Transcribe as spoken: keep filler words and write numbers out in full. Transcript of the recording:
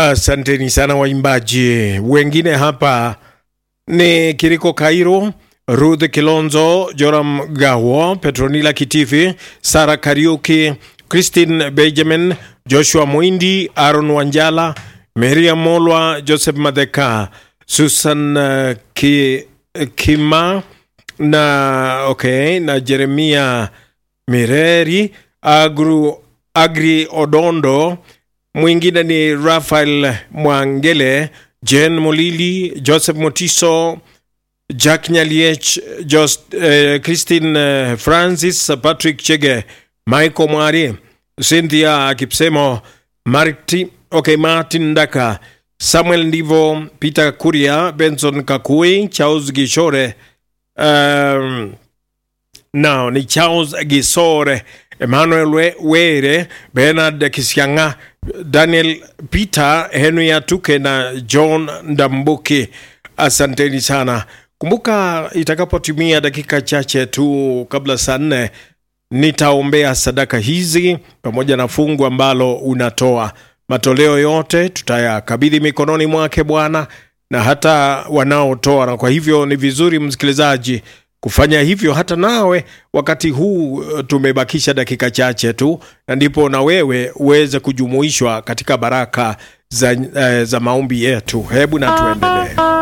Asanteni sana waimbaji wengine hapa ni Kiriko Kairo, Ruth Kilonzo, Joram Gawo, Petronila Kitivi, Sara Kariuki, Christine Benjamin, Joshua Muindi, Aaron Wanjala, Maria Molwa, Joseph Madeka, Susan uh, Ki, Kima na okay, na Jeremia Mireri, Agru Agri Odondo. Mwingine ni Rafael Mwangele, Jen Molili, Joseph Motiso, Jack Nyaliech, Just, uh, Christine uh, Francis, Patrick Chege, Michael Mwari, Cynthia Kipsemo, Martin, okay, Martin Daka, Samuel Ndivo, Peter Kuria, Benson Kakui, Charles Gishore, um, now ni Charles Gisore, Emmanuel Were, Bernard Kisianga, Daniel Peter, Henry Atuke na John Ndambuki. Asanteni sana. Kumbuka itakapotimia dakika chache tu kabla saa nne nitaombea sadaka hizi pamoja na fungu ambalo unatoa. Matoleo yote tutayakabidhi mikononi mwake Bwana na hata wanaotoa, na kwa hivyo ni vizuri msikilizaji kufanya hivyo hata nawe wakati huu tumebakisha dakika chache tu, na ndipo na wewe uweze kujumuishwa katika baraka za, uh, za maombi yetu. Hebu na tuendelee.